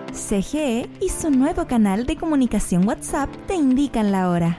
CGE y su nuevo canal de comunicación WhatsApp te indican la hora.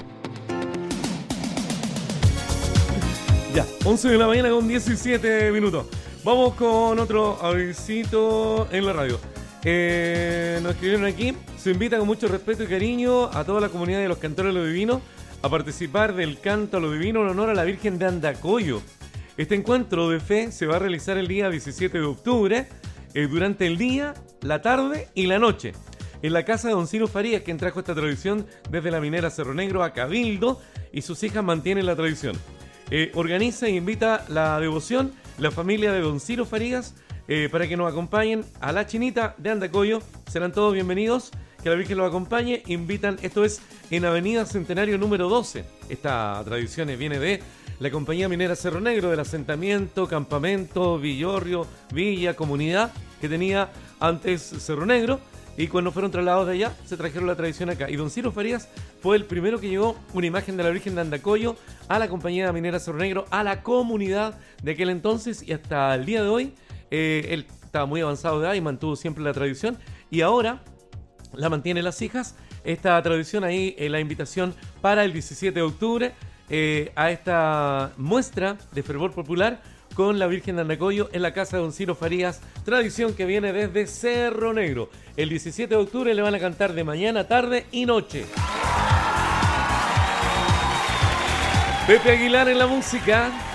Ya, 11 de la mañana con 17 minutos. Vamos con otro avisito en la radio. Nos escribieron aquí. Se invita con mucho respeto y cariño a toda la comunidad de los cantores de lo divino a participar del canto a lo divino en honor a la Virgen de Andacollo. Este encuentro de fe se va a realizar el día 17 de octubre durante el día, la tarde y la noche en la casa de don Ciro Farías, quien trajo esta tradición desde la minera Cerro Negro a Cabildo, y sus hijas mantienen la tradición. Organiza e invita la devoción la familia de don Ciro Farías para que nos acompañen a la Chinita de Andacollo. Serán todos bienvenidos, que la Virgen los acompañe. Invitan, esto es en Avenida Centenario número 12. Esta tradición viene de la compañía minera Cerro Negro, del asentamiento, campamento, villorrio, villa, comunidad que tenía antes Cerro Negro. Y cuando fueron trasladados de allá, se trajeron la tradición acá. Y don Ciro Farías fue el primero que llevó una imagen de la Virgen de Andacollo a la compañía minera Cerro Negro, a la comunidad de aquel entonces, y hasta el día de hoy. Él estaba muy avanzado de edad y mantuvo siempre la tradición. Y ahora la mantienen las hijas. Esta tradición ahí, la invitación para el 17 de octubre a esta muestra de fervor popular con la Virgen de Andacollo en la casa de don Ciro Farías, tradición que viene desde Cerro Negro. El 17 de octubre le van a cantar de mañana, tarde y noche. Pepe Aguilar en la música.